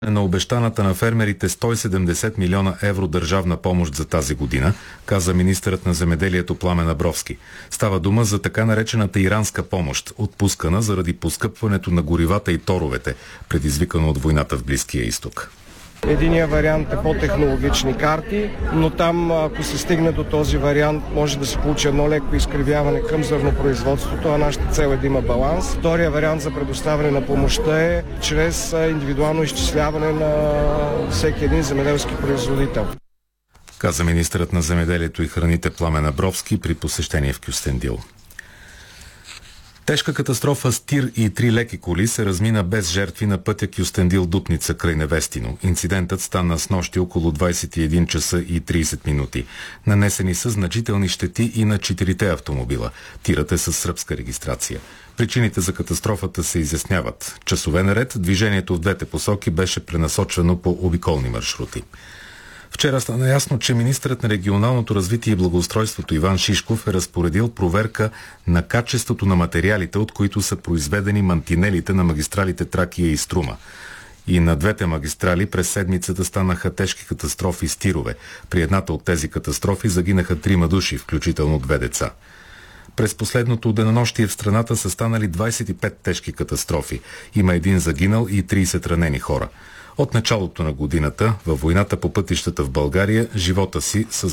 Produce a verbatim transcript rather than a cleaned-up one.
на обещаната на фермерите сто и седемдесет милиона евро държавна помощ за тази година, каза министърът на земеделието Пламен Абровски. Става дума за така наречената иранска помощ, отпускана заради поскъпването на горивата и торовете, предизвикано от войната в Близкия изток. Единият вариант е по-технологични карти, но там, ако се стигне до този вариант, може да се получи едно леко изкривяване към зърнопроизводството, а нашата цел е да има баланс. Втория вариант за предоставяне на помощта е чрез индивидуално изчисляване на всеки един земеделски производител. Каза министърът на земеделието и храните Пламен Абровски при посещение в Кюстендил. Тежка катастрофа с тир и три леки коли се размина без жертви на пътя Кюстендил-Дупница край Невестино. Инцидентът стана снощи около двадесет и един часа и тридесет минути. Нанесени са значителни щети и на четирите автомобила. Тирът е със сръбска регистрация. Причините за катастрофата се изясняват. Часове наред движението в двете посоки беше пренасочвано по обиколни маршрути. Вчера стана ясно, че министърът на регионалното развитие и благоустройството Иван Шишков е разпоредил проверка на качеството на материалите, от които са произведени мантинелите на магистралите Тракия и Струма. И на двете магистрали през седмицата станаха тежки катастрофи с тирове. При едната от тези катастрофи загинаха трима души, включително две деца. През последното денонощие в страната са станали двадесет и пет тежки катастрофи. Има един загинал и тридесет ранени хора. От началото на годината, във войната по пътищата в България, живота си с